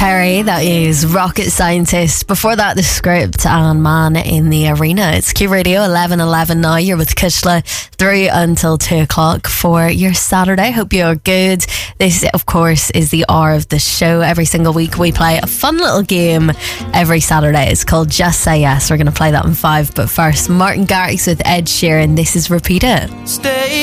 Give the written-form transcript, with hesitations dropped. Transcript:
Perry, that is Rocket Scientist. Before that, The Script and Man in the Arena. It's Q Radio 11:11 now. You're with Kushla through until 2 o'clock for your Saturday. Hope you're good. This, of course, is the hour of the show. Every single week we play a fun little game every Saturday. It's called Just Say Yes. We're going to play that in 5. But first, Martin Garrix with Ed Sheeran. This is Repeat It. Stay